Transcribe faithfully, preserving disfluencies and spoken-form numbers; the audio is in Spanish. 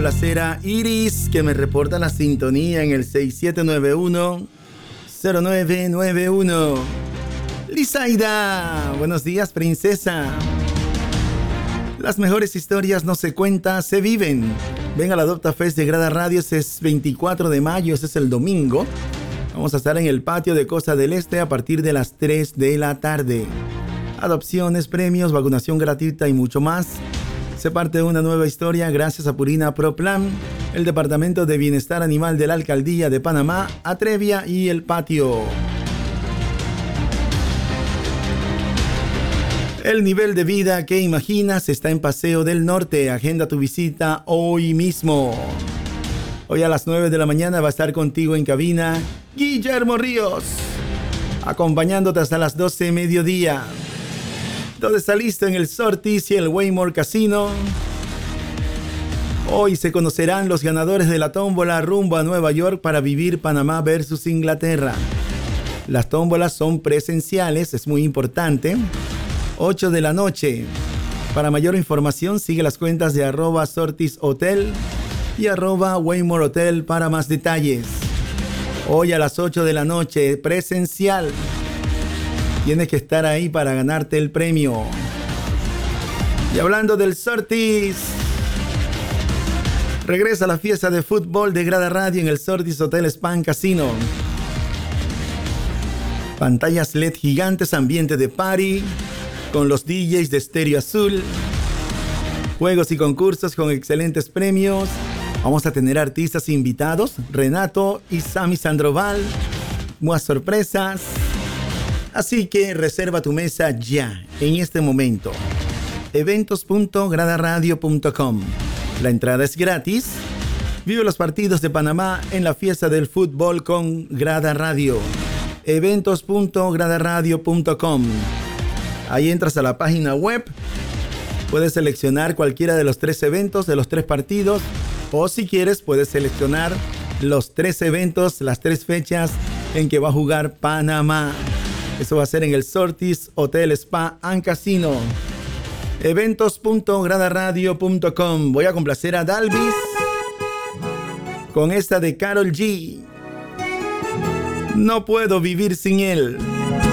complacer a Iris, que me reporta la sintonía en el seis siete nueve uno cero nueve nueve uno. Lizaida, buenos días, princesa. Las mejores historias no se cuentan, se viven. Ven a la Adopta Fest de Grada Radio, ese es veinticuatro de mayo, ese es el domingo. Vamos a estar en el patio de Costa del Este a partir de las tres de la tarde. Adopciones, premios, vacunación gratuita y mucho más. Se parte de una nueva historia gracias a Purina Pro Plan, el Departamento de Bienestar Animal de la Alcaldía de Panamá, Atrevia y el patio. El nivel de vida que imaginas está en Paseo del Norte. Agenda tu visita hoy mismo. Hoy a las nueve de la mañana va a estar contigo en cabina Guillermo Ríos, acompañándote hasta las doce de mediodía. Todo está listo en el Sortis y el Waymore Casino. Hoy se conocerán los ganadores de la tómbola rumbo a Nueva York para vivir Panamá versus Inglaterra. Las tómbolas son presenciales, es muy importante. ocho de la noche. Para mayor información sigue las cuentas de arroba Sortis Hotel y arroba Waymore Hotel para más detalles. Hoy a las ocho de la noche, presencial. Tienes que estar ahí para ganarte el premio. Y hablando del Sortis, regresa la fiesta de fútbol de Grada Radio en el Sortis Hotel Spa Casino. Pantallas L E D gigantes, ambiente de party, con los D Js de Estéreo Azul. Juegos y concursos con excelentes premios. Vamos a tener artistas invitados, Renato y Sammy Sandoval. Más sorpresas. Así que reserva tu mesa ya, en este momento. eventos punto grada radio punto com. La entrada es gratis. Vive los partidos de Panamá en la fiesta del fútbol con Grada Radio. eventos punto grada radio punto com. Ahí entras a la página web. Puedes seleccionar cualquiera de los tres eventos, de los tres partidos. O si quieres, puedes seleccionar los tres eventos, las tres fechas en que va a jugar Panamá. Eso va a ser en el Sortis Hotel Spa and Casino. eventos punto grada radio punto com. Voy a complacer a Dalvis con esta de Karol G. No puedo vivir sin él.